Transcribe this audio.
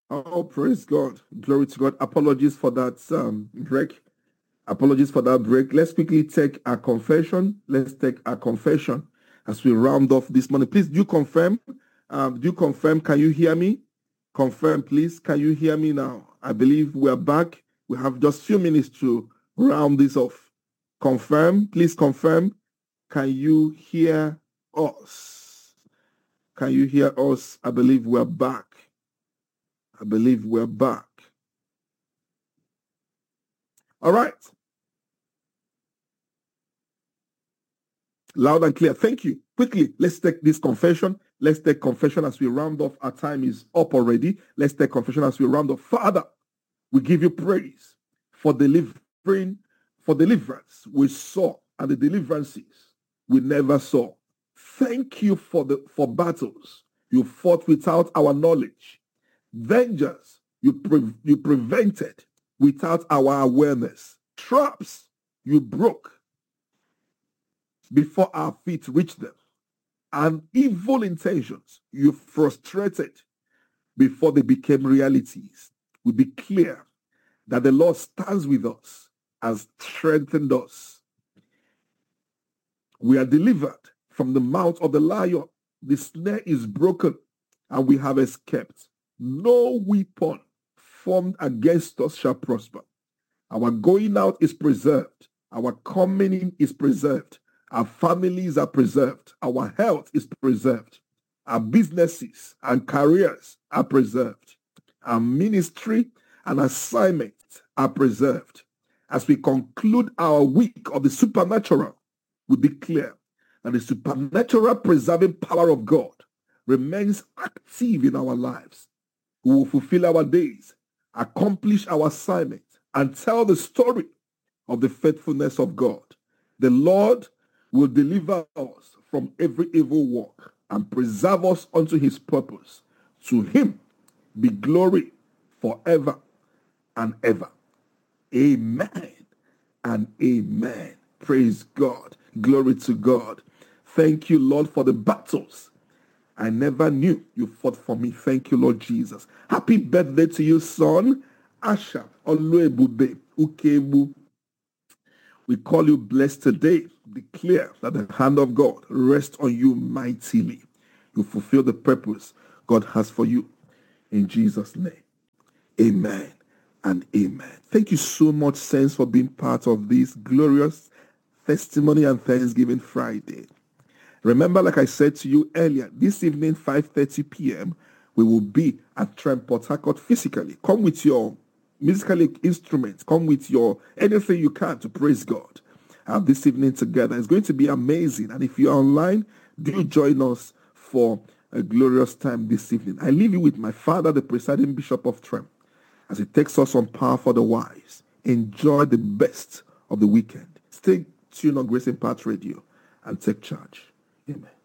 Oh, praise God. Glory to God. Apologies for that break. Apologies for that break. Let's quickly take our confession. Let's take our confession as we round off this morning. Please do confirm. Do confirm. Can you hear me? Confirm, please. Can you hear me now? I believe we are back. We have just a few minutes to round this off. Confirm. Please confirm. Can you hear us? Can you hear us? I believe we're back. I believe we're back. All right. Loud and clear. Thank you. Quickly, let's take this confession. Let's take confession as we round off. Our time is up already. Let's take confession as we round off. Father, we give you praise for delivering, for deliverance we saw and the deliverances we never saw. Thank you for battles you fought without our knowledge. Vengeance you prevented without our awareness. Traps you broke before our feet reached them. And evil intentions you frustrated before they became realities. We declare that the Lord stands with us and strengthened us. We are delivered from the mouth of the lion. The snare is broken and we have escaped. No weapon formed against us shall prosper. Our going out is preserved. Our coming in is preserved. Our families are preserved. Our health is preserved. Our businesses and careers are preserved. Our ministry and assignments are preserved. As we conclude our week of the supernatural, we declare that the supernatural preserving power of God remains active in our lives. We will fulfill our days, accomplish our assignment, and tell the story of the faithfulness of God. The Lord will deliver us from every evil work and preserve us unto his purpose. To him be glory forever and ever. Amen and amen. Praise God. Glory to God. Thank you, Lord, for the battles I never knew you fought for me. Thank you, Lord Jesus. Happy birthday to you, son. Asha Oluebube Ukebu. We call you blessed today. Declare that the hand of God rests on you mightily. You fulfill the purpose God has for you. In Jesus' name. Amen and amen. Thank you so much, saints, for being part of this glorious Testimony and Thanksgiving Friday. Remember, like I said to you earlier, this evening, 5:30 p.m., we will be at Trent Port Harcourt physically. Come with your musical instruments. Come with your anything you can to praise God. This evening together. It's going to be amazing. And if you're online, do join us for a glorious time this evening. I leave you with my father, the presiding bishop of Trent, as he takes us on Power for the Wise. Enjoy the best of the weekend. Stay tuned on Grace Impact Radio and take charge. Amen.